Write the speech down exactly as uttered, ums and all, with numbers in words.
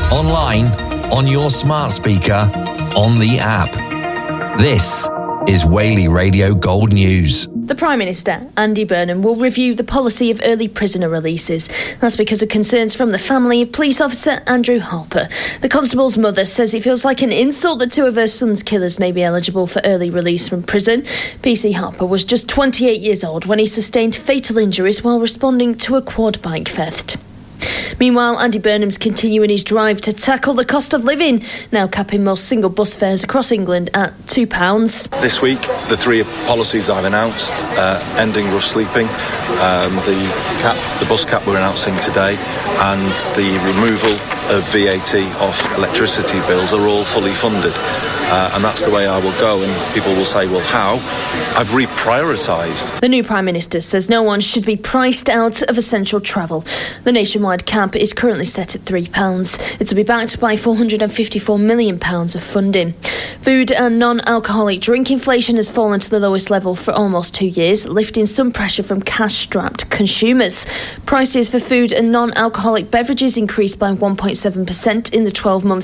online, on your smart speaker, on the app. This is Whaley Radio Gold News. The Prime Minister, Andy Burnham, will review the policy of early prisoner releases. That's because of concerns from the family of police officer Andrew Harper. The constable's mother says it feels like an insult that two of her son's killers may be eligible for early release from prison. P C Harper was just twenty-eight years old when he sustained fatal injuries while responding to a quad bike theft. Meanwhile, Andy Burnham's continuing his drive to tackle the cost of living, now capping most single bus fares across England at two pounds. This week, the three policies I've announced, uh, ending rough sleeping, um, the cap, the bus cap we're announcing today, and the removal of V A T off electricity bills are all fully funded. Uh, and that's the way I will go, and people will say, well, how? I've reprioritised. The new Prime Minister says no one should be priced out of essential travel. The nationwide cap is currently set at three pounds. It will be backed by four hundred fifty-four million pounds of funding. Food and non-alcoholic drink inflation has fallen to the lowest level for almost two years, lifting some pressure from cash-strapped consumers. Prices for food and non-alcoholic beverages increased by one point seven percent in the twelve months